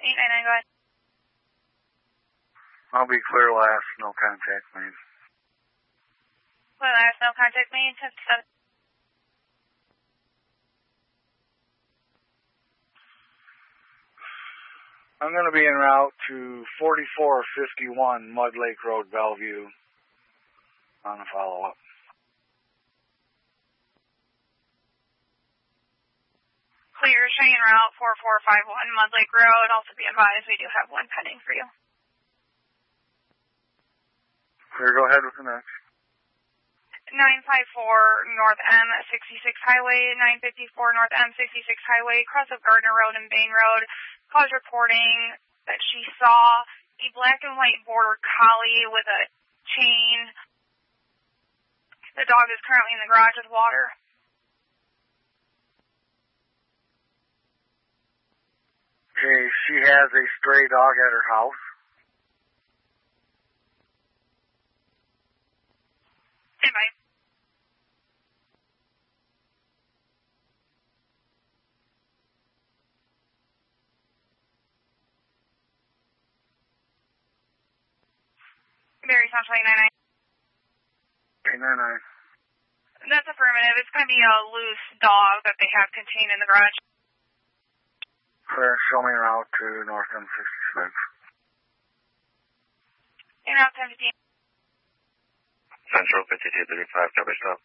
899, go ahead. I'll be clear last, no contact made. Clear last, no contact made, 10-7. I'm going to be en route to 4451 Mud Lake Road, Bellevue, on a follow-up. Clear, Cheyenne route 4451 Mud Lake Road. Also be advised, we do have one pending for you. Clear, go ahead with the next. 954 North M66 Highway, 954 North M66 Highway, cross of Gardner Road and Bain Road. Calls reporting that she saw a black and white border collie with a chain. The dog is currently in the garage with water. Okay, she has a stray dog at her house. Anyway. Mary Sunshine 99. 899. That's affirmative. It's going to be a loose dog that they have contained in the garage. Clear, show me route to North M66. In route 1015. Central 5235, cover stop.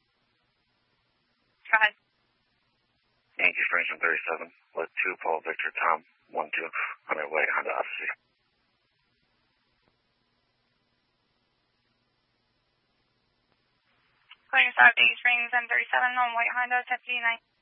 Go ahead. Yankee Springfield 37, with 2 Paul Victor Tom 12 on their way Honda Odyssey. Clearing South Day Springs M37 on White Honda 1059.